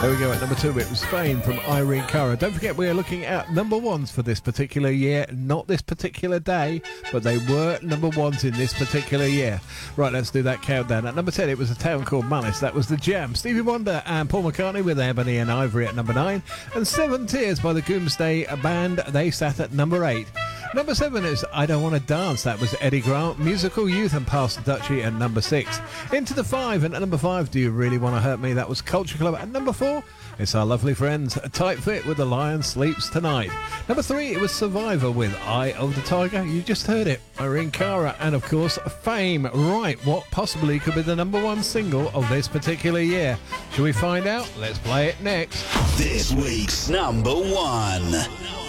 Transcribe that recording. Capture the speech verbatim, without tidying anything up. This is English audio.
There we go, at number two, it was Fame from Irene Cara. Don't forget, we are looking at number ones for this particular year, not this particular day, but they were number ones in this particular year. Right, let's do that countdown. At number ten, it was A Town Called Malice. That was The Jam. Stevie Wonder and Paul McCartney with Ebony and Ivory at number nine. And Seven Tears by the Doomsday Band, they sat at number eight. Number seven is I Don't Want to Dance. That was Eddie Grant, Musical Youth and Pastor Dutchie at number six. Into the five, and at number five, Do You Really Want to Hurt Me? That was Culture Club. At number four, it's our lovely friends, A Tight Fit with The Lion Sleeps Tonight. Number three, it was Survivor with Eye of the Tiger. You just heard it, Irene Cara. And of course, Fame. Right, what possibly could be the number one single of this particular year? Shall we find out? Let's play it next. This week's number one.